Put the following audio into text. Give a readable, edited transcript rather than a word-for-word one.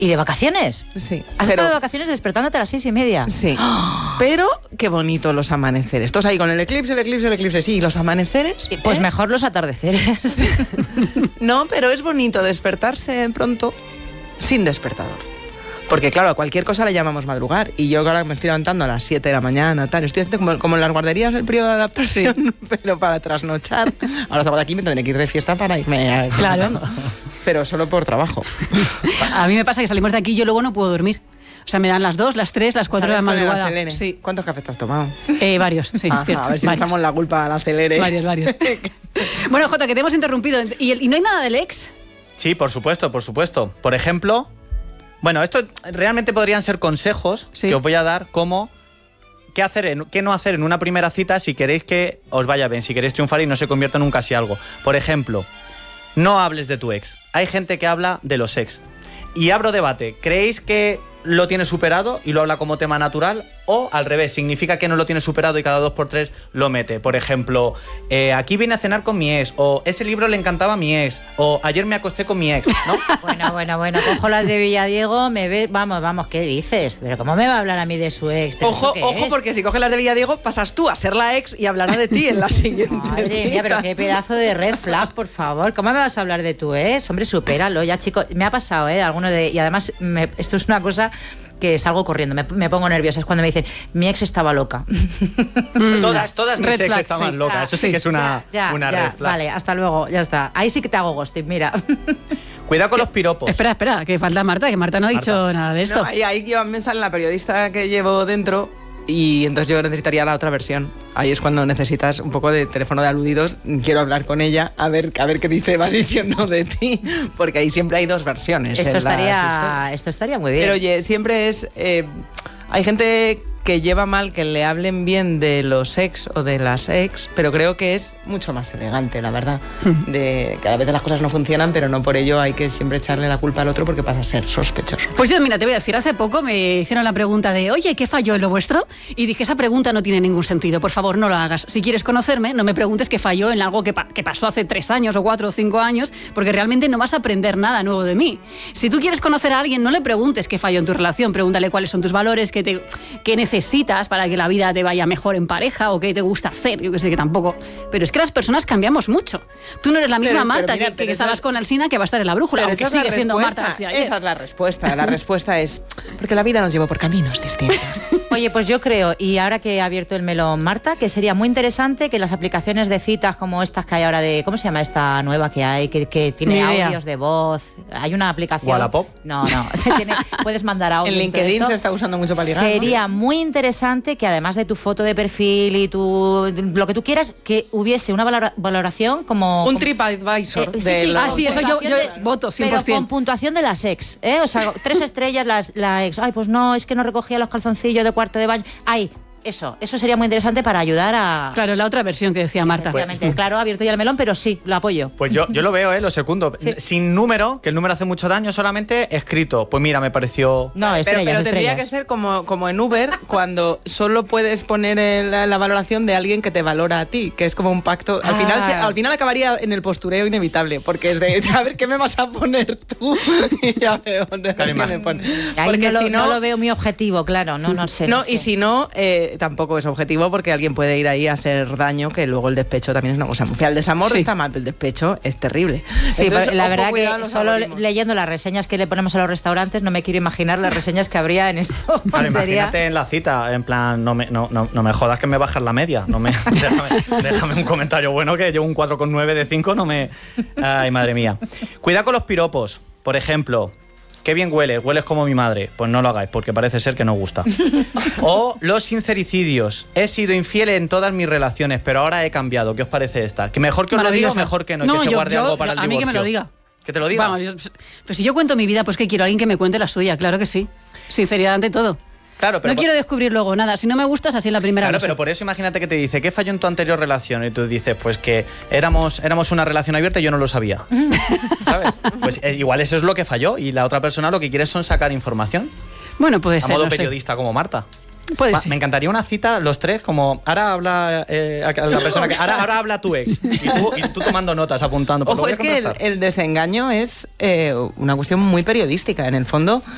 ¿Y de vacaciones? Sí. ¿Has estado de vacaciones despertándote a las 6:30? Sí. Pero qué bonito los amaneceres. Todos ahí con el eclipse, sí. ¿Y los amaneceres? Pues mejor los atardeceres. No, pero es bonito despertarse pronto sin despertador. Porque claro, a cualquier cosa le llamamos madrugar. Y yo ahora me estoy levantando a las 7 de la mañana, tal. Estoy haciendo como en las guarderías el periodo de adaptación, pero para trasnochar. Ahora salgo de aquí, me tendré que ir de fiesta para irme a... Claro. Pero solo por trabajo. A mí me pasa que salimos de aquí y yo luego no puedo dormir. O sea, me dan las 2, las 3, las 4 de la madrugada. Sí. ¿Cuántos cafés te has tomado? Varios, sí, es cierto. A ver si le echamos la culpa al acelere. Varios. Bueno, Jota, que te hemos interrumpido. ¿Y no hay nada del ex? Sí, por supuesto. Por ejemplo, bueno, esto realmente podrían ser consejos que os voy a dar como qué no hacer en una primera cita si queréis que os vaya bien, si queréis triunfar y no se convierta en un casi algo. Por ejemplo, no hables de tu ex. Hay gente que habla de los ex. Y abro debate. ¿Creéis que lo tiene superado y lo habla como tema natural? O al revés, significa que no lo tiene superado y cada 2x3 lo mete. Por ejemplo, aquí vine a cenar con mi ex, o ese libro le encantaba a mi ex, o ayer me acosté con mi ex, ¿no? Bueno, cojo las de Villadiego, me ves, vamos, ¿qué dices? Pero ¿cómo me va a hablar a mí de su ex? Ojo, porque si coges las de Villadiego, pasas tú a ser la ex y hablará de ti en la siguiente. Madre mía, pero qué pedazo de red flag, por favor. ¿Cómo me vas a hablar de tu ex? Hombre, supéralo ya, chico. Me ha pasado, y además, esto es una cosa que salgo corriendo, me pongo nerviosa. Es cuando me dicen, mi ex estaba loca. Todas mis ex estaban locas. Eso sí que es una red flag. Vale, hasta luego, ya está. Ahí sí que te hago ghosting, mira. Cuidado con los piropos. Espera, que falta Marta, que Marta no ha dicho nada de esto. No, ahí yo me sale la periodista que llevo dentro y entonces yo necesitaría la otra versión. Ahí es cuando necesitas un poco de teléfono de aludidos. Quiero hablar con ella, a ver qué va diciendo de ti, porque ahí siempre hay dos versiones. Esto estaría muy bien. Pero oye, siempre es... hay gente que lleva mal que le hablen bien de los ex o de las ex, pero creo que es mucho más elegante, la verdad. De que a veces las cosas no funcionan, pero no por ello hay que siempre echarle la culpa al otro porque pasa a ser sospechoso. Pues yo, mira, te voy a decir, hace poco me hicieron la pregunta de, oye, ¿qué falló en lo vuestro? Y dije, esa pregunta no tiene ningún sentido, por favor, no lo hagas. Si quieres conocerme, no me preguntes qué falló en algo que pasó hace 3 años o 4 o 5 años, porque realmente no vas a aprender nada nuevo de mí. Si tú quieres conocer a alguien, no le preguntes qué falló en tu relación, pregúntale cuáles son tus valores, qué necesitas para que la vida te vaya mejor en pareja o qué te gusta hacer, yo que sé, que tampoco. Pero es que las personas cambiamos mucho. Tú no eres la misma Marta que estabas con Alsina que va a estar en la brújula, aunque sigue siendo Marta hacia ayer. Esa es la respuesta. La respuesta es porque la vida nos llevó por caminos distintos. Oye, pues yo creo, y ahora que ha abierto el melón Marta, que sería muy interesante que las aplicaciones de citas como estas que hay ahora de... ¿Cómo se llama esta nueva que hay? Que tiene audios de voz. Hay una aplicación... ¿Wallapop? No. Puedes mandar audio. En LinkedIn se está usando mucho para ligar. Sería muy interesante que además de tu foto de perfil y lo que tú quieras, que hubiese una valoración como... Un TripAdvisor. Sí, eso yo voto 100%. Pero con puntuación de las ex, ¿eh? O sea, 3 estrellas la ex. Ay, pues no, es que no recogía los calzoncillos de cuarto de baño. Ay, eso sería muy interesante para ayudar a... Claro, la otra versión que decía Marta. Efectivamente, claro, ha abierto ya el melón, pero sí, lo apoyo. Pues yo lo veo, lo secundo. Sí. Sin número, que el número hace mucho daño, solamente escrito. Pues mira, me pareció... No, pero tendría que ser como en Uber, cuando solo puedes poner la valoración de alguien que te valora a ti, que es como un pacto. Al final acabaría en el postureo inevitable, porque es de, a ver, ¿qué me vas a poner tú? Y ya veo, qué me pones. Porque no lo veo muy objetivo, claro, no sé. No, y si no... tampoco es objetivo porque alguien puede ir ahí a hacer daño, que luego el despecho también es una cosa muy fea. El desamor está mal, pero el despecho es terrible. Sí, entonces, la verdad que solo leyendo las reseñas que le ponemos a los restaurantes no me quiero imaginar las reseñas que habría en eso. Claro, imagínate en la cita, en plan, no me jodas que me bajas la media. Déjame un comentario bueno que llevo un 4,9 de 5, Ay, madre mía. Cuidado con los piropos. Por ejemplo... Qué bien hueles como mi madre. Pues no lo hagáis, porque parece ser que no gusta. O los sincericidios. He sido infiel en todas mis relaciones, pero ahora he cambiado. ¿Qué os parece esta? ¿Que mejor que os lo diga o mejor que no? Que se guarde algo para el divorcio. A mí que me lo diga. ¿Que te lo diga? Vamos, pues si yo cuento mi vida, pues que quiero alguien que me cuente la suya. Claro que sí. Sinceridad ante todo. Claro, pero no quiero descubrir luego nada. Si no me gustas, así en la primera. Claro, pero por eso imagínate que te dice, ¿qué falló en tu anterior relación? Y tú dices, pues que éramos una relación abierta y yo no lo sabía. ¿Sabes? Pues igual eso es lo que falló y la otra persona lo que quiere son sacar información. Tú puede ser. A modo periodista como Marta. Puede ser. Me encantaría una cita, los tres, como ahora habla la persona que ahora habla tu ex y tú tomando notas, apuntando. Ojo, es que el desengaño es una cuestión muy periodística. En el fondo,